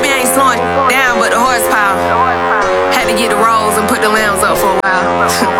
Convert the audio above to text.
Baby, I ain't slowing down, but the horsepower. Had to get the rolls and put the lambs up for a while.